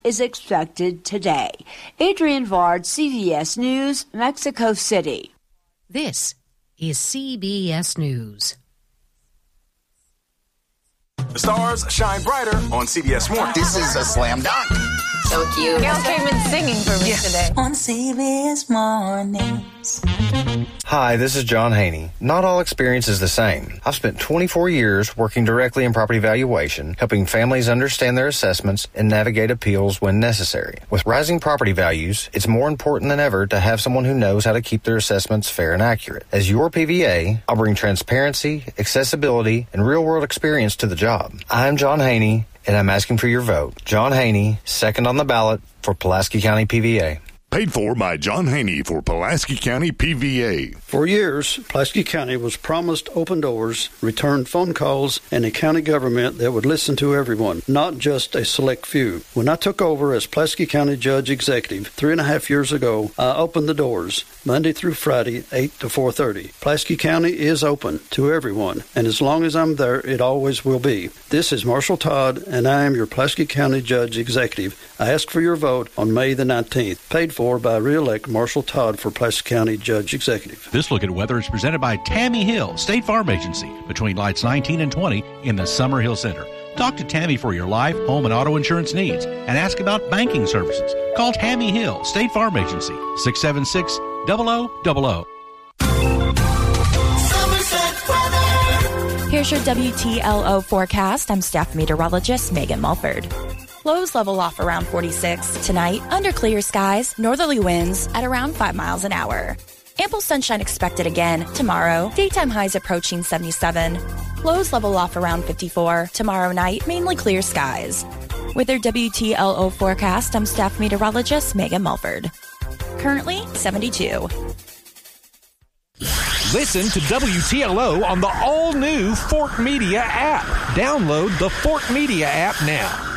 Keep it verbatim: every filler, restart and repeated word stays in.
is expected today. Adrienne Vard, C B S News, Mexico City. This is C B S News. The stars shine brighter on C B S Mornings. This is a slam dunk. So cute. Gail came in singing for me yeah. today. On C B S Mornings. Hi, this is John Haney. Not all experience is the same. I've spent twenty-four years working directly in property valuation, helping families understand their assessments and navigate appeals when necessary. With rising property values, it's more important than ever to have someone who knows how to keep their assessments fair and accurate. As your P V A, I'll bring transparency, accessibility, and real-world experience to the job. I'm John Haney, and I'm asking for your vote. John Haney, second on the ballot for Pulaski County P V A. Paid for by John Haney for Pulaski County P V A. For years, Pulaski County was promised open doors, returned phone calls, and a county government that would listen to everyone, not just a select few. When I took over as Pulaski County Judge Executive three and a half years ago, I opened the doors Monday through Friday, eight to four thirty. Pulaski County is open to everyone, and as long as I'm there, it always will be. This is Marshall Todd, and I am your Pulaski County Judge Executive. I ask for your vote on May the nineteenth. Paid for by re-elect Marshall Todd for Pulaski County Judge Executive. This look at weather is presented by Tammy Hill, State Farm Agency, between lights nineteen and twenty in the Summer Hill Center. Talk to Tammy for your life, home, and auto insurance needs, and ask about banking services. Call Tammy Hill, State Farm Agency, six seven six, zero zero zero zero. Here's your W T L O forecast. I'm staff meteorologist Megan Mulford. Lows level off around forty-six. Tonight, under clear skies, northerly winds at around five miles an hour. Ample sunshine expected again tomorrow. Daytime highs approaching seventy-seven. Lows level off around fifty-four. Tomorrow night, mainly clear skies. With their W T L O forecast, I'm staff meteorologist Megan Mulford. Currently, seventy-two. Listen to W T L O on the all-new Fort Media app. Download the Fort Media app now.